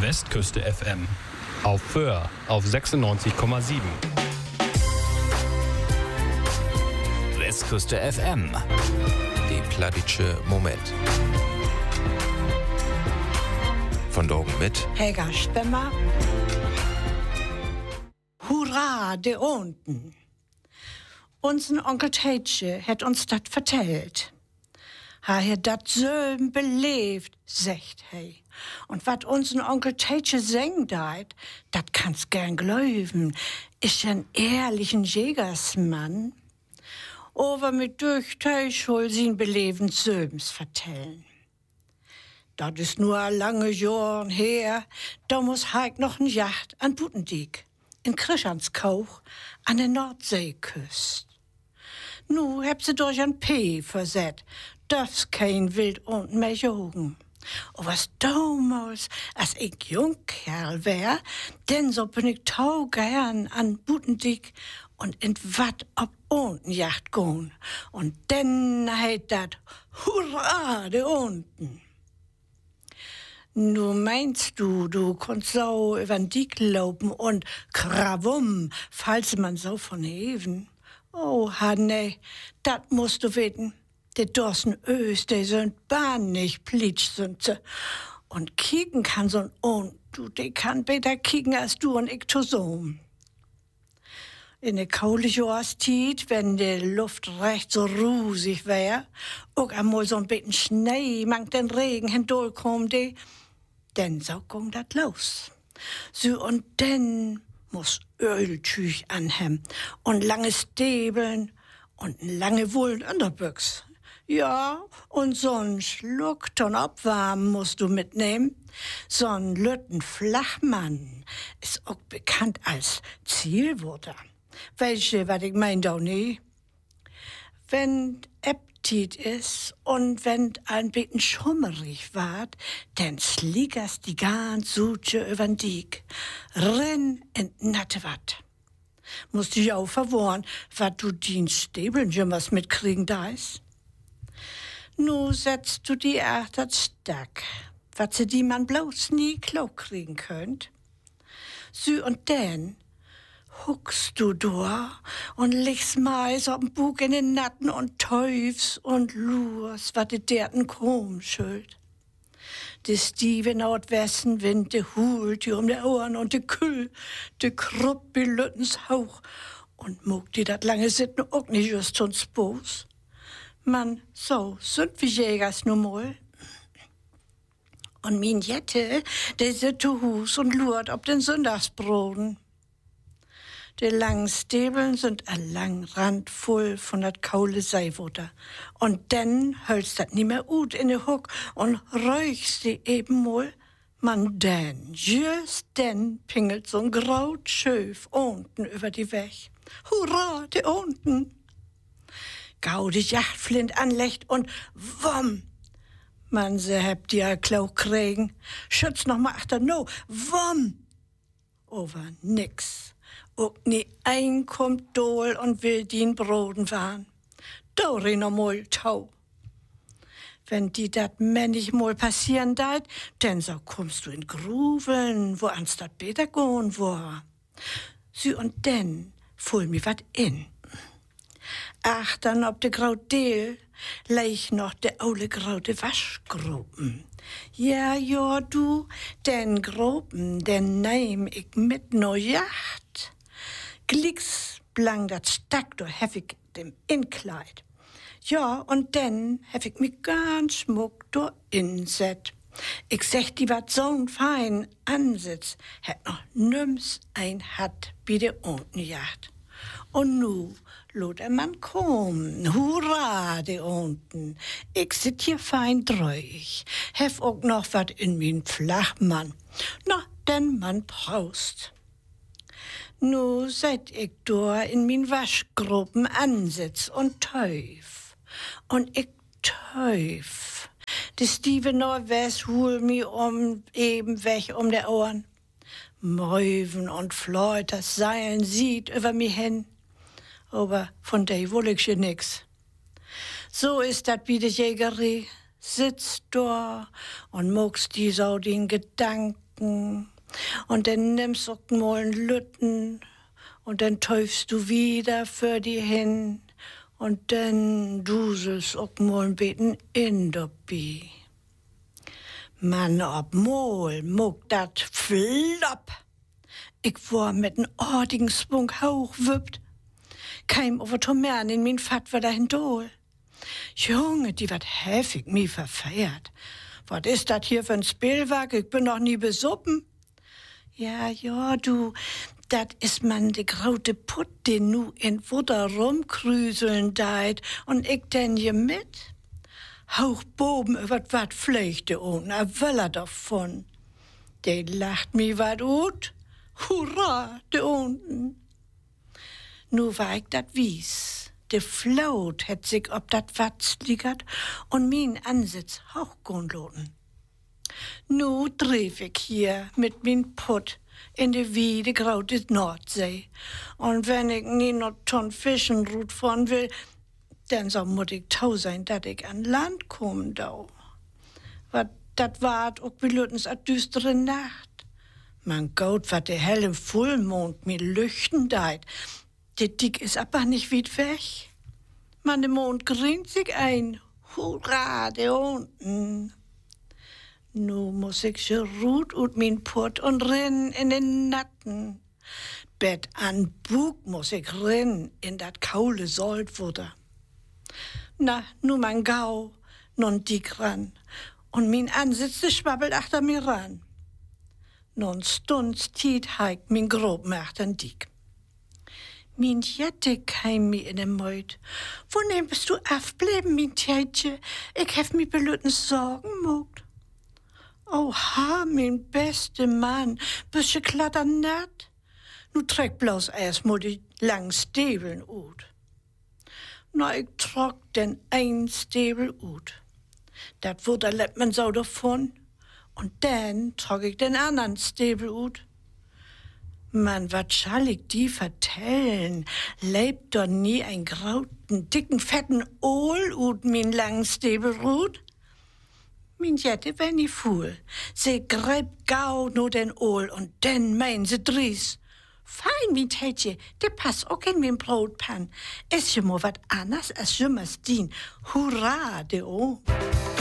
Westküste FM. Auf Föhr auf 96,7. Westküste FM. Die Pladitsche Moment. Von Drogen mit Helga Stemmer. Hurra, de unten. Unser Onkel Teitje hat uns dat vertellt. Er dat söm belebt, sagt hey. Und wat unser Onkel Teitje sengt, dat kannst gern glauben, ist ein ehrlichen Jägersmann. Over mit durch Teichhol sin beleben Söms vertellen. Dat ist nur lange Jahren her, da muss Heik noch n Jacht an Butendijk, in Krischanskauch, an der Nordseeküst. Nu heb sie durch ein P verset, darf's kein Wild und mehr jogen. O was damals, als ich Jungkerl wär, denn so bin ich tau gern an Butendijk und in wat ob unten Jacht gehen. Und denn heit dat Hurra, de unten. Nu meinst du kannst so übern Diek laufen und krawum, falls man so von Heven. Oh, Hanne, dat musst du wissen. Die Dorsen Ös, die sind bahn nicht plitsch sind sie. Und kicken kann so ein die kann besser kicken als du und ich zusammen. In der kaule Jahreszeit, wenn die Luft recht so rusig wär, auch einmal so ein bisschen Schnee, mang den Regen hindurchkommt, denn so ging dat los. So und dann muss Öltüch anhemmen und lange Stäbeln und lange Wolln Unterbüchs. Ja, und so'n Schluck ton Abwarmen musst du mitnehmen. So'n Lütten Flachmann ist auch bekannt als Zielwurter. Welche, was ich mein doch nie. Wenn Appetit ist und wenn ein bisschen schummerig ward, dann sliegers die ganz Suche übern Diek. Renn in natte Watt. Musst dich auch verworren, wat du den Stäbeln jemals mitkriegen da ist. Nu setzt du die Achtet stack, wat sie die man bloß nie klug kriegen könnt. Sü und denn huckst du da und legst Mais auf'n Bug in den Natten und teufst und lurst, wat de derten krumm schuld. De stive Nordwestenwind, de hult die um de Ohren und de Kühl, de krupp wie Lüttens Hauch und muck die dat lange Sitten auch nicht just uns Boos. Man, so sind wir Jägers nun mal. Und min Jette, der sit zu Hus und lurt ob den Sonntagsbroten. Die langen Stäbeln sind a lang Rand voll von dat kaule Seiwutter. Und dann hölst dat nimmer ut in de Huck und räuchst die eben mal. Man denn, just denn pingelt so'n graut Schöf unten über die Weg. Hurra, de unten! Gau die Jachtflint anlecht und wumm! Man, se hebt die a Klau kriegen. Schütz noch mal achter, no, wumm! Over nix. Auch nie ein kommt dohl und will dien Broden waren. Dori no mal tau. Wenn die dat männig mal passieren dat, denn so kommst du in Gruveln, wo ans dat beter gehen war. Sie und denn fuhl mi wat in. Ach, dann ob de Graudeel, leich noch de aule graute Waschgruppen. Ja, du, den Gruppen, den nehm ich mit no Jacht. Glicks blang dat Stack, do hef ich dem Inkleid. Ja, und denn hef ich mich ganz schmuck do inset. Ich sech die wat so'n fein ansitz, hätt noch nüms ein hat bi de unten Jacht. Und nu lot der Mann kommen, hurra, de unten. Ich sit hier fein dreuch, hef auch noch wat in min Flachmann. Na, denn man braust. Nu seit ich da in min Waschgruppen ansitz und teuf. Und ich teuf. De stive Nordwest hul mi eben weg um de Ohren. Möwen und Fleuters Seilen sieht über mi hin. Aber von der will ich ja nix. So ist dat wie de Jägerie. Sitzt da und muckst die so den Gedanken trinken. Und dann nimmst du auch mal einen Lütten und dann täufst du wieder für die hin und dann duselst auch mal ein bisschen in dabei. Man, ob mal muck dat flop. Ich war mit n ordigen Sprung hochwüppt. Keim over Tomern in min Fat war dahin dol. Junge, die wat heftig mi verfeiert. Was ist dat hier für ein Spielwerk? Ich bin noch nie besuppen. Ja, du, dat is man de graute Putt, den nu in Wutter rumkrüseln deit und ich denn je mit. Hoch boben über wat Flechte und a Wöller davon. De lacht mi wat ut. Hurra, de unten. Nu war ich dat wies. De Flaut het sich ob dat Watz liegert und min Ansitz hochgonloten. Nu trief ich hier mit min Putt in de wiede graute Nordsee. Und wenn ich nie noch ton Fischenrut von will, dann so muss ich tau sein, dat ich an Land komm dau. Wat dat wart auch belütens a düstere Nacht. Mein Gott, wat de helle Fullmond mir lüchten deit. De Dick is aber nicht weit weg. Man, de Mond grint sich ein. Hurra, de unten. Nu muss ich schon ruht ut min Putt und rinn in den Natten. Bett an Bug muss ich rinn in dat kaule Saltwutter. Na, nu mein Gau, nun dick ran. Und min Ansitz, de schwabbelt achter mir ran. Nun stunds tiet heik min grob machten dick. Min Jette keim mi in den Meut. Wo nehmst du afbleiben, min Tätje? Ich hef mi belüten Sorgen mogt. Oha, min beste Mann, bist je klatternat? Nu treck bloß erstmal die langen Stäbeln ut. Na, ich trock den ein Stäbel ut. Dat Wutter lädt man so davon. Und dann trug ich den anderen Stäbel ut. Man, wat schall ich die vertellen? Lebt doch nie ein grauten, dicken, fetten Ohl ut min langen Stäbelrut? Min Jette wär nie fuhl. Se greift gau nur den Ohl und dann mein se dries. Fein, min Tätje, der passt auch in min Brotpan. Ist ja mo wat anders als jümmers dien. Hurra, de o.